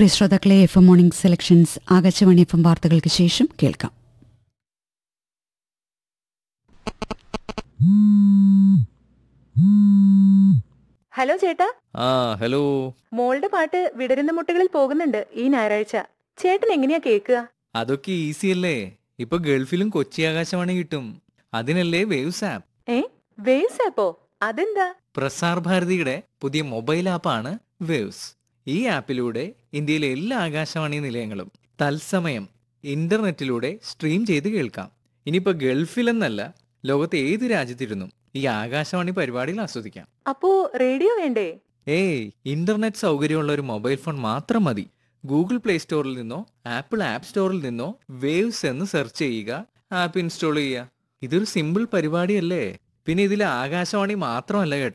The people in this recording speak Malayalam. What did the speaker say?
പ്രിയ ശ്രോതാക്കളെ, FM morning selections Akashvani FM വാർത്തകൾക്ക് ശേഷം കേൾക്കാം. ഹലോ ചേട്ടാ. ഹലോ. മോളുടെ പാട്ട് വിടരുന്ന മുട്ടുകളിൽ പോകുന്നുണ്ട് ഈ ഞായറാഴ്ച. ചേട്ടൻ എങ്ങനെയാ കേൾക്കുക? അതൊക്കെ ഈസി അല്ലേ. ഇപ്പൊ ഗൾഫിലും കൊച്ചി ആകാശവാണി കിട്ടും. അതിനല്ലേ വേവ്സ് ആപ്പ്. വേവ്സ് ആപ്പോ? അതെന്താ? പ്രസാർ ഭാരതിയുടെ പുതിയ മൊബൈൽ ആപ്പാണ് വേവ്സ്. ഈ ആപ്പിലൂടെ ഇന്ത്യയിലെ എല്ലാ ആകാശവാണി നിലയങ്ങളും തത്സമയം ഇന്റർനെറ്റിലൂടെ സ്ട്രീം ചെയ്ത് കേൾക്കാം. ഇനിയിപ്പോ ഗൾഫിലെന്നല്ല, ലോകത്തെ ഏത് രാജ്യത്തിരുന്നും ഈ ആകാശവാണി പരിപാടികൾ ആസ്വദിക്കാം. അപ്പോ റേഡിയോ വേണ്ടേ? ഇന്റർനെറ്റ് സൗകര്യമുള്ള ഒരു മൊബൈൽ ഫോൺ മാത്രം മതി. ഗൂഗിൾ പ്ലേ സ്റ്റോറിൽ നിന്നോ ആപ്പിൾ ആപ്പ് സ്റ്റോറിൽ നിന്നോ വേവ്സ് എന്ന് സെർച്ച് ചെയ്യുക, ആപ്പ് ഇൻസ്റ്റാൾ ചെയ്യുക. ഇതൊരു സിമ്പിൾ പരിപാടിയല്ലേ. പിന്നെ ഇതിൽ ആകാശവാണി മാത്രമല്ല കേട്ടോ,